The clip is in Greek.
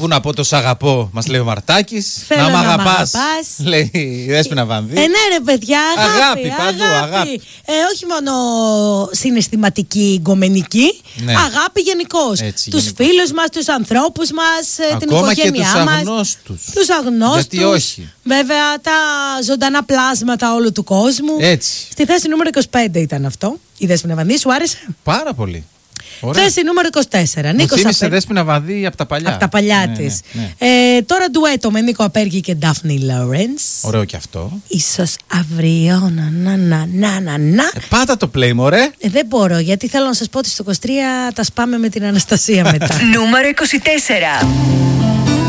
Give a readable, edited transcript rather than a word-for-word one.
Πού να πω το σ' αγαπώ, μας λέει ο Μαρτάκης. Θέλω να μ' να μ' αγαπάς, αγαπάς. λέει η Δέσποινα Βανδύ. Ναι ρε παιδιά, Αγάπη, παντού, αγάπη. Όχι μόνο συναισθηματική, γκομενική, Ναι. αγάπη γενικώς. Τους φίλους μας, τους ανθρώπους μας, την Ακόμα και οικογένειά τους μας. αγνώστους. Τους αγνώστους. Γιατί όχι. Βέβαια τα ζωντανά πλάσματα όλου του κόσμου. Έτσι. Στη θέση νούμερο 25 ήταν αυτό. Η Δέσποινα Βανδύ, σου άρεσε? Πάρα πολύ. Ωραία. Θέση νούμερο 24. Μου Νίκος θύμισε Απέργη. Δέσποινα Βανδύ από τα παλιά. Από τα παλιά Ναι, της. ναι. Τώρα ντουέτο με Νίκο Απέργη και Ντάφνη Λόρενς. Ωραίο και αυτό. Ίσως αύριο να. Πάτα το play, μωρέ. Δεν μπορώ, γιατί θέλω να σας πω ότι στο 23 τα σπάμε με την Αναστασία μετά. Νούμερο 24.